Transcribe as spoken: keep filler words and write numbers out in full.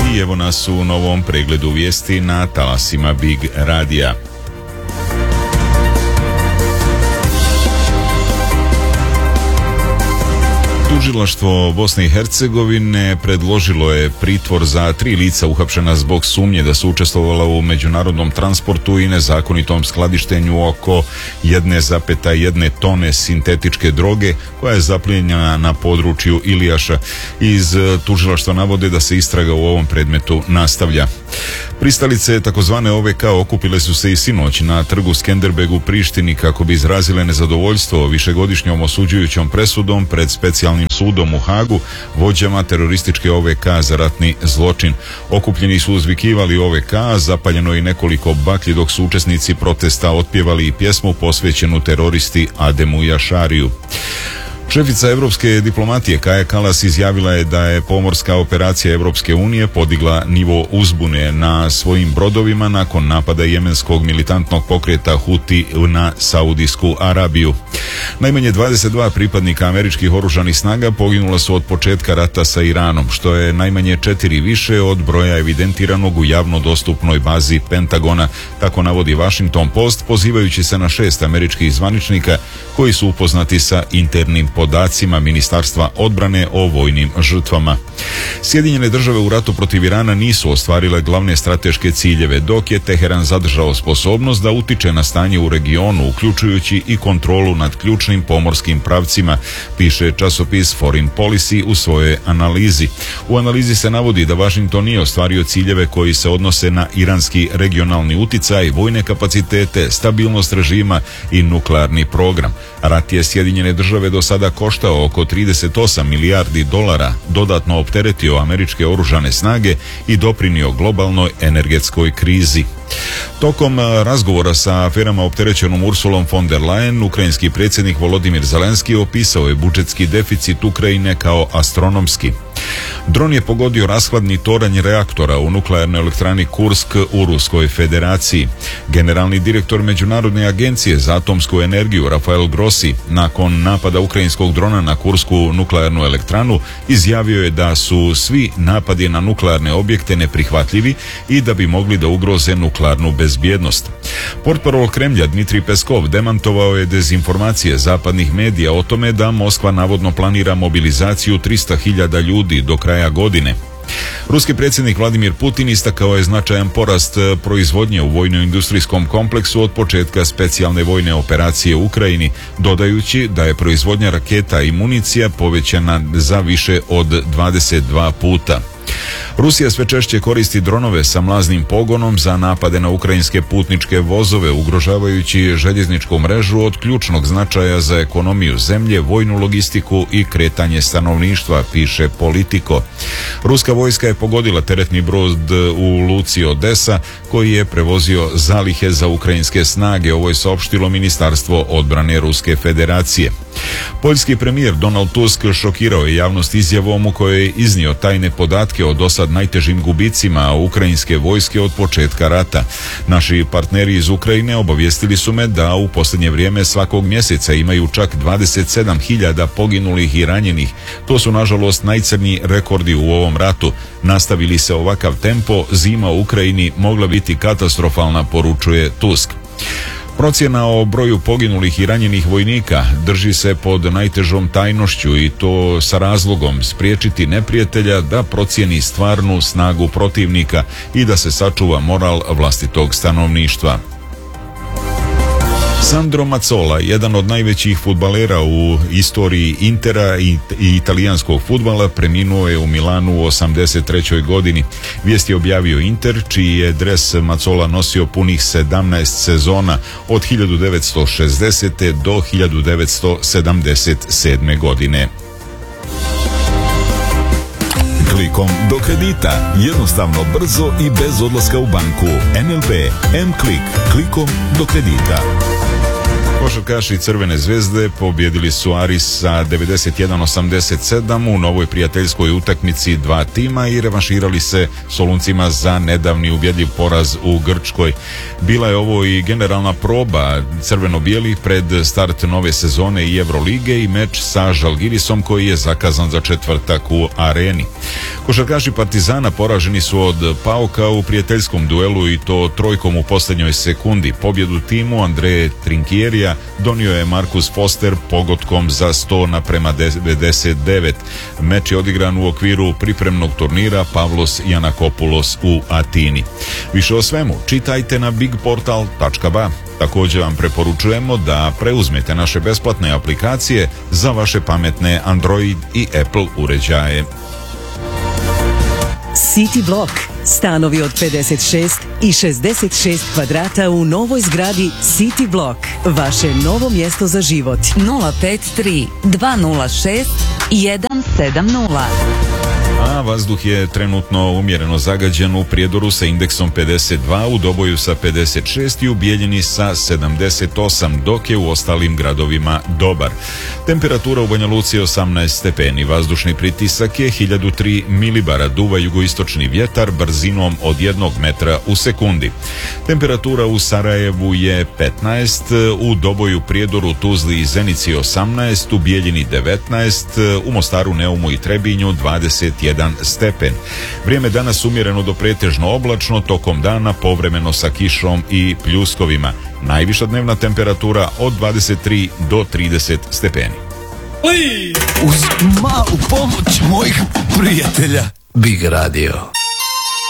i evo nas u novom pregledu vijesti na talasima Big Radija. Tužilaštvo Bosne i Hercegovine predložilo je pritvor za tri lica uhapšena zbog sumnje da su učestvovala u međunarodnom transportu i nezakonitom skladištenju oko jedna zarez jedna tone sintetičke droge koja je zaplijenjena na području Ilijaša. Iz tužilaštva navode da se istraga u ovom predmetu nastavlja. Pristalice takozvane O V K okupile su se i sinoć na trgu Skenderbeg u Prištini kako bi izrazile nezadovoljstvo višegodišnjom osuđujućom presudom pred specijalnim sudom u Hagu vođama terorističke O V K za ratni zločin. Okupljeni su uzvikivali O V K, zapaljeno i nekoliko baklji dok su učesnici protesta otpjevali i pjesmu posvećenu teroristi Ademu Jašariju. Šefica evropske diplomatije Kaja Kalas izjavila je da je pomorska operacija Evropske unije podigla nivo uzbune na svojim brodovima nakon napada jemenskog militantnog pokreta Huti na Saudijsku Arabiju. Najmanje dvadeset dva pripadnika američkih oružanih snaga poginula su od početka rata sa Iranom, što je najmanje četiri više od broja evidentiranog u javno dostupnoj bazi Pentagona, tako navodi Washington Post, pozivajući se na šest američkih zvaničnika koji su upoznati sa internim podacima Ministarstva odbrane o vojnim žrtvama. Sjedinjene države u ratu protiv Irana nisu ostvarile glavne strateške ciljeve, dok je Teheran zadržao sposobnost da utiče na stanje u regionu, uključujući i kontrolu nad ključnim pomorskim pravcima, piše časopis Foreign Policy u svojoj analizi. U analizi se navodi da Washington nije ostvario ciljeve koji se odnose na iranski regionalni uticaj, vojne kapacitete, stabilnost režima i nuklearni program. Rat je Sjedinjene države do sada koštao oko trideset osam milijardi dolara, dodatno opteretio američke oružane snage i doprinio globalnoj energetskoj krizi. Tokom razgovora sa aferama opterećenom Ursulom von der Leyen, ukrajinski predsjednik Volodimir Zelenski opisao je budžetski deficit Ukrajine kao astronomski. Dron je pogodio rashladni toranj reaktora u nuklearnoj elektrani Kursk u Ruskoj federaciji. Generalni direktor Međunarodne agencije za atomsku energiju Rafael Grossi nakon napada ukrajinskog drona na Kursku nuklearnu elektranu izjavio je da su svi napadi na nuklearne objekte neprihvatljivi i da bi mogli da ugroze nuklearnu bezbjednost. Portparol Kremlja Dmitrij Peskov demantovao je dezinformacije zapadnih medija o tome da Moskva navodno planira mobilizaciju trista hiljada ljudi do kraja godine. Ruski predsjednik Vladimir Putin istakao je značajan porast proizvodnje u vojno-industrijskom kompleksu od početka specijalne vojne operacije u Ukrajini, dodajući da je proizvodnja raketa i municija povećana za više od dvadeset dva puta. Rusija sve češće koristi dronove sa mlaznim pogonom za napade na ukrajinske putničke vozove, ugrožavajući željezničku mrežu od ključnog značaja za ekonomiju zemlje, vojnu logistiku i kretanje stanovništva, piše Politico. Ruska vojska je pogodila teretni brod u luci Odesa koji je prevozio zalihe za ukrajinske snage, ovo je saopštilo Ministarstvo odbrane Ruske federacije. Poljski premijer Donald Tusk šokirao je javnost izjavom u kojoj je iznio tajne podatke o dosad najtežim gubicima ukrajinske vojske od početka rata. Naši partneri iz Ukrajine obavijestili su me da u posljednje vrijeme svakog mjeseca imaju čak dvadeset sedam hiljada poginulih i ranjenih. To su nažalost najcrnji rekordi u ovom ratu. Nastavili se ovakav tempo, zima u Ukrajini mogla biti katastrofalna, poručuje Tusk. Procjena o broju poginulih i ranjenih vojnika drži se pod najtežom tajnošću i to sa razlogom spriječiti neprijatelja da procijeni stvarnu snagu protivnika i da se sačuva moral vlastitog stanovništva. Sandro Mazzola, jedan od najvećih fudbalera u istoriji Intera i, i italijanskog fudbala, preminuo je u Milanu u osamdeset trećoj godini. Vijest je objavio Inter, čiji je dres Mazzola nosio punih sedamnaest sezona od hiljadu devetsto šezdesete. do hiljadu devetsto sedamdeset sedme. godine. Klikom do kredita. Jednostavno, brzo i bez odlaska u banku. N L B M-Klik. Klikom do kredita. Košarkaši Crvene zvezde pobjedili su Aris sa devedeset jedan osamdeset sedam u novoj prijateljskoj utakmici dva tima i revanširali se Soluncima za nedavni ubjedljiv poraz u Grčkoj. Bila je ovo i generalna proba crveno-bijelih pred start nove sezone i Evrolige i meč sa Žalgirisom koji je zakazan za četvrtak u Areni. Košarkaši Partizana poraženi su od Pauka u prijateljskom duelu i to trojkom u posljednjoj sekundi. Pobjedu timu Andreje Trinkjerija donio je Marcus Foster pogotkom za sto naprema devedeset devet. Meč je odigran u okviru pripremnog turnira Pavlos Janakopoulos u Atini. Više o svemu čitajte na bigportal tačka ba. Također vam preporučujemo da preuzmete naše besplatne aplikacije za vaše pametne Android i Apple uređaje. City Block. Stanovi od pedeset šest i šezdeset šest kvadrata u novoj zgradi City Block. Vaše novo mjesto za život. nula pet tri dva nula šest jedan sedam nula. A vazduh je trenutno umjereno zagađen u Prijedoru sa indeksom pedeset dva, u Doboju sa pedeset šest i u Bijeljini sa sedamdeset osam, dok je u ostalim gradovima dobar. Temperatura u Banja Luci je osamnaest stepeni, vazdušni pritisak je hiljadu tri milibara, duva jugoistočni vjetar brzinom od jednog metra u sekundi. Temperatura u Sarajevu je petnaest, u Doboju, Prijedoru, Tuzli i Zenici osamnaest, u Bijeljini devetnaest, u Mostaru, Neumu i Trebinju dvadeset jedan stepen. Vrijeme danas umjereno do pretežno oblačno, tokom dana povremeno sa kišom i pljuskovima. Najviša dnevna temperatura od dvadeset tri do trideset stepeni. Uz malu pomoć mojih prijatelja Big Radio.